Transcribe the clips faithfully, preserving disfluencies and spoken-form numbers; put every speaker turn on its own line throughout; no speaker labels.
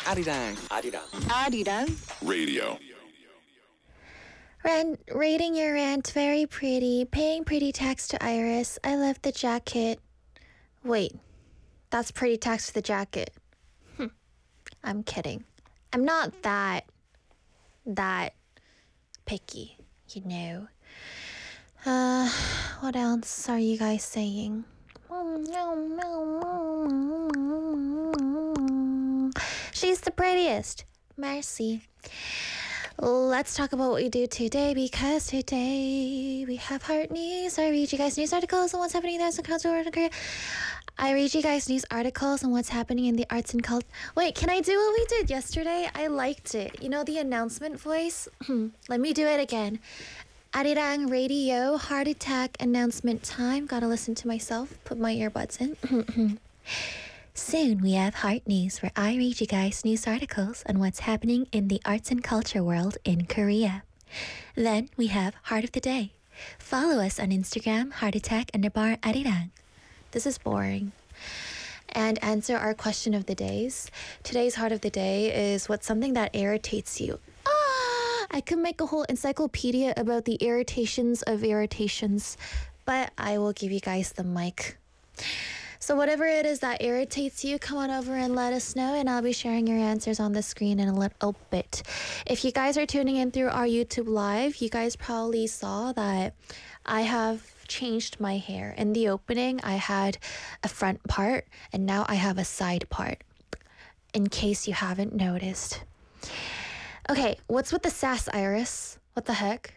아리랑 아리랑
아리랑
radio.
Ren, rating your rant very pretty. Paying pretty tax to Iris. I love the jacket. Wait, that's pretty tax to the jacket. Hm, I'm kidding. I'm not that, that picky, you know. Uh, what else are you guys saying? She's the prettiest. Merci. Let's talk about what we do today, because today we have Heart News. I read you guys news articles on what's happening in the arts and culture in Korea. I read you guys news articles on what's happening in the arts and culture. Wait, can I do what we did yesterday? I liked it. You know the announcement voice? Let me do it again. Arirang Radio Heart Attack announcement time. Gotta listen to myself. Put my earbuds in. Soon we have Heart News, where I read you guys news articles on what's happening in the arts and culture world in Korea. Then we have Heart of the Day. Follow us on Instagram, Heart Attack underbar Arirang. This is boring. And answer our question of the days. Today's Heart of the Day is what's something that irritates you. Ah, I could make a whole encyclopedia about the irritations of irritations, but I will give you guys the mic. So whatever it is that irritates you, come on over and let us know, and I'll be sharing your answers on the screen in a little bit. If you guys are tuning in through our YouTube Live, you guys probably saw that I have changed my hair. In the opening, I had a front part, and now I have a side part, in case you haven't noticed. Okay, what's with the sass, Iris? What the heck?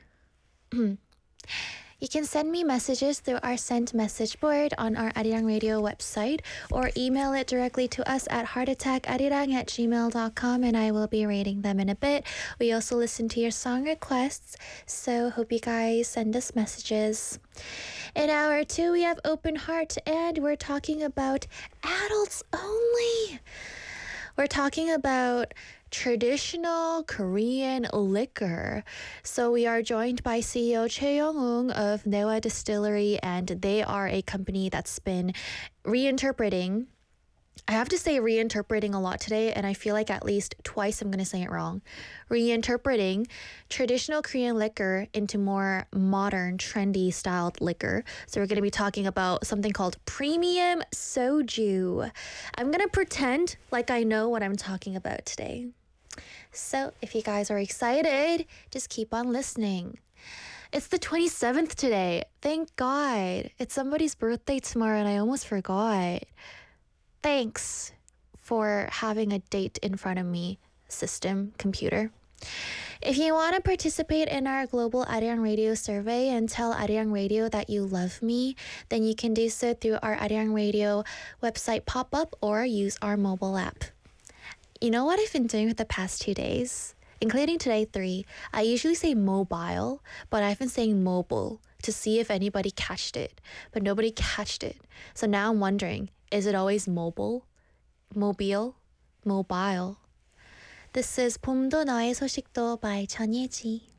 You can send me messages through our sent message board on our Arirang Radio website, or email it directly to us at heartattackarirang at gmail dot com, and I will be reading them in a bit. We also listen to your song requests, so hope you guys send us messages. In hour two, we have Open Heart, and we're talking about adults only. We're talking about traditional Korean liquor. So we are joined by C E O Choi Young-woong of Newa Distillery, and they are a company that's been reinterpreting. I have to say reinterpreting a lot today, and I feel like at least twice I'm going to say it wrong. Reinterpreting traditional Korean liquor into more modern, trendy styled liquor. So we're going to be talking about something called premium soju. I'm going to pretend like I know what I'm talking about today. So if you guys are excited, just keep on listening. It's the twenty-seventh today. Thank God. It's somebody's birthday tomorrow, and I almost forgot. Thanks for having a date in front of me, system, computer. If you want to participate in our global Arirang Radio survey and tell Arirang Radio that you love me, then you can do so through our Arirang Radio website pop-up or use our mobile app. You know what I've been doing for the past two days? Including today, three. I usually say mobile, but I've been saying mobile to see if anybody catched it, but nobody catched it. So now I'm wondering, is it always mobile? Mobile? Mobile? This is 봄도 너의 소식도 by 전예지.